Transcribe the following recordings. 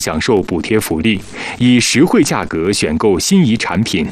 享受补贴福利，以实惠价格选购心仪产品。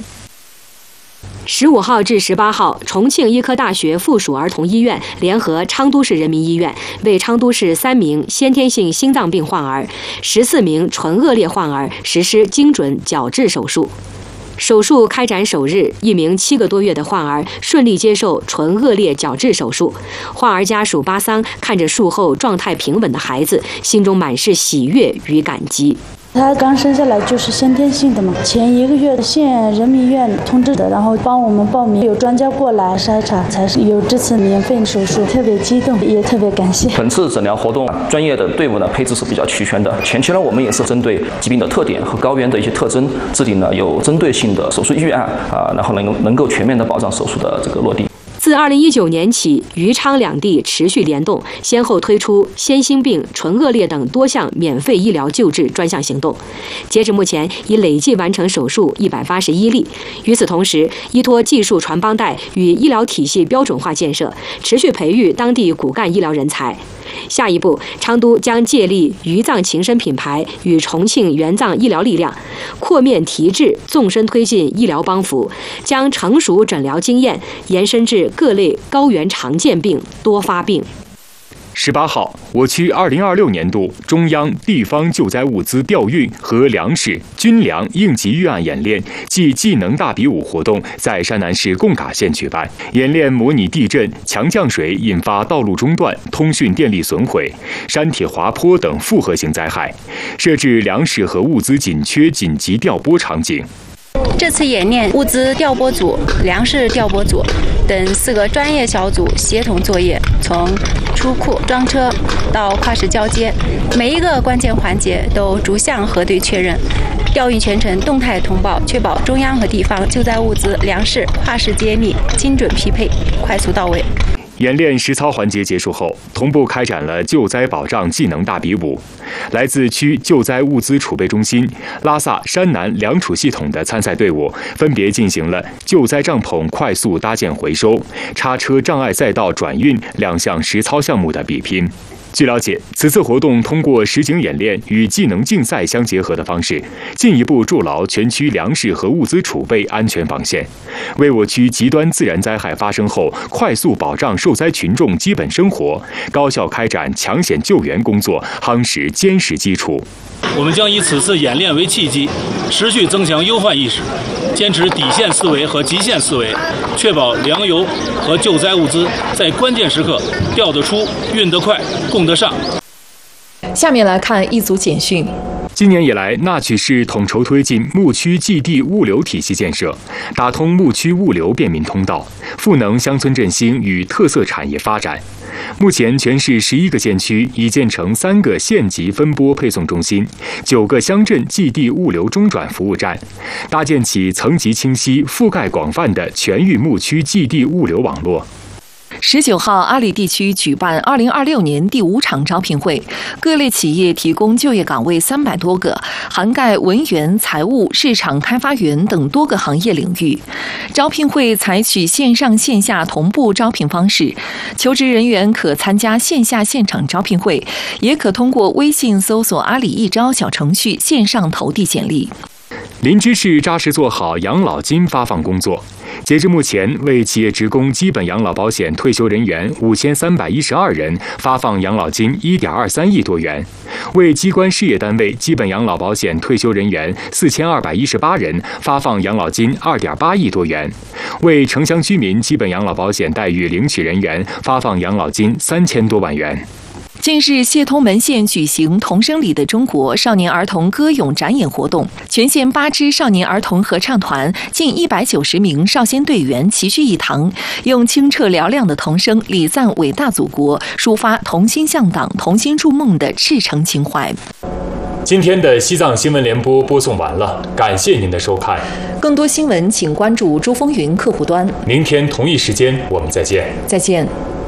15号至18号，重庆医科大学附属儿童医院联合昌都市人民医院为昌都市3名先天性心脏病患儿、14名唇腭裂患儿实施精准矫治手术。手术开展首日，一名7个多月的患儿顺利接受唇腭裂矫治手术。患儿家属巴桑看着术后状态平稳的孩子，心中满是喜悦与感激。 他刚生下来就是先天性的嘛，前1个月县人民医院通知的，然后帮我们报名，有专家过来筛查，才是有这次免费手术，特别激动，也特别感谢。 本次诊疗活动专业的队伍呢配置是比较齐全的，前期呢我们也是针对疾病的特点和高原的一些特征，制定了有针对性的手术预案然后能够全面的保障手术的这个落地。 自2019年起，余昌两地持续联动，先后推出先心病、唇腭裂等多项免费医疗救治专项行动。截至目前，已累计完成手术181例。与此同时，依托技术传帮带与医疗体系标准化建设，持续培育当地骨干医疗人才。下一步，昌都将借力渝藏情深品牌与重庆援藏医疗力量，扩面提质，纵深推进医疗帮扶，将成熟诊疗经验延伸至各类高原常见病、多发病。 18号，我区2026年度中央地方救灾物资调运和粮食、军粮应急预案演练暨技能大比武活动在山南市贡嘎县举办。演练模拟地震、强降水引发道路中断、通讯电力损毁、山体滑坡等复合型灾害，设置粮食和物资紧缺紧急调拨场景。 这次演练，物资调拨组、粮食调拨组等4个专业小组协同作业，从出库、装车到跨市交接，每一个关键环节都逐项核对确认。调运全程动态通报，确保中央和地方救灾物资、粮食跨市接力、精准匹配、快速到位。 演练实操环节结束后，同步开展了救灾保障技能大比武。来自区救灾物资储备中心、拉萨、山南两储系统的参赛队伍，分别进行了救灾帐篷快速搭建回收、叉车障碍赛道转运2项实操项目的比拼。据了解，此次活动通过实景演练与技能竞赛相结合的方式，进一步筑牢全区粮食和物资储备安全防线，为我区极端自然灾害发生后快速保障受灾群众基本生活、高效开展抢险救援工作夯实坚实基础。 我们将以此次演练为契机，持续增强忧患意识，坚持底线思维和极限思维，确保粮油和救灾物资在关键时刻调得出、运得快、供得上。 下面来看一组简讯。 今年以来，纳曲市统筹推进牧区基地物流体系建设，打通牧区物流便民通道，赋能乡村振兴与特色产业发展。目前，全市11个县区已建成3个县级分拨配送中心，9个乡镇基地物流中转服务站，搭建起层级清晰、覆盖广泛的全域牧区基地物流网络。 19号，阿里地区举办2026年第5场招聘会，各类企业提供就业岗位300多个，涵盖文员、财务、市场开发员等多个行业领域。招聘会采取线上线下同步招聘方式，求职人员可参加线下现场招聘会，也可通过微信搜索阿里一招小程序线上投递简历。 林芝市扎实做好养老金发放工作。截至目前，为企业职工基本养老保险退休人员5312人发放养老金1.23亿多元，为机关事业单位基本养老保险退休人员4218人发放养老金2.8亿多元，为城乡居民基本养老保险待遇领取人员发放养老金3000多万元。 近日，谢通门县举行童声里的中国少年儿童歌咏展演活动，全县8支少年儿童合唱团、近190名少先队员齐聚一堂，用清澈嘹亮的童声礼赞伟大祖国，抒发同心向党、同心筑梦的赤诚情怀。 今天的西藏新闻联播播送完了，感谢您的收看。 更多新闻请关注珠风云客户端。 明天同一时间我们再见。 再见。